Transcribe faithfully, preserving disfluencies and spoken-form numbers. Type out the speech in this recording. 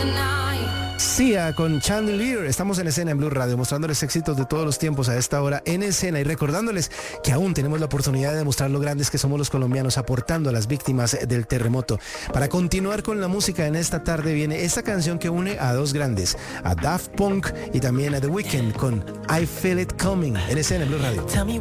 Sia con Chandelier. Estamos en escena en Blue Radio, mostrándoles éxitos de todos los tiempos a esta hora en escena y recordándoles que aún tenemos la oportunidad de demostrar lo grandes que somos los colombianos aportando a las víctimas del terremoto. Para continuar con la música en esta tarde viene esta canción que une a dos grandes, a Daft Punk y también a The Weeknd con I Feel It Coming en escena en Blue Radio.